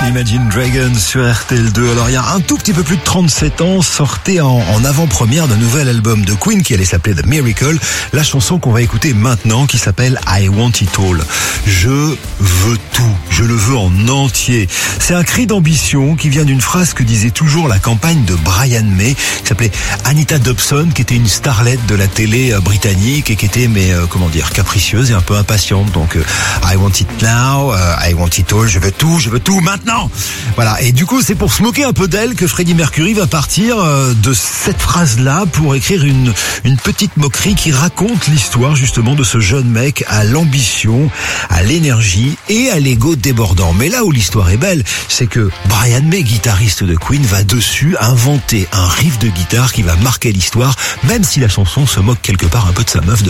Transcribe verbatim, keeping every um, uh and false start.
Imagine Dragons sur R T L deux. Alors il y a un tout petit peu plus de trente-sept ans, sortait en, en avant-première d'un nouvel album de Queen qui allait s'appeler The Miracle. La chanson qu'on va écouter maintenant qui s'appelle I Want It All. Je veux tout, je le veux en entier. C'est un cri d'ambition qui vient d'une phrase que disait toujours la campagne de Brian May, qui s'appelait Anita Dobson, qui était une starlette de la télé britannique et qui était, mais euh, comment dire, capricieuse et un peu impatiente. Donc euh, I want it now, euh, I want it all, je veux tout, je veux tout maintenant. Voilà, et du coup c'est pour se moquer un peu d'elle que Freddie Mercury va partir euh, de cette phrase-là pour écrire une, une petite moquerie qui raconte l'histoire justement de ce jeune mec à l'ambition, à l'énergie et à l'ego débordant. Mais là où l'histoire est belle, c'est que Brian May, guitariste de Queen, va dessus inventer un riff de guitare qui va marquer l'histoire, même si la chanson se moque quelque part un peu de sa meuf de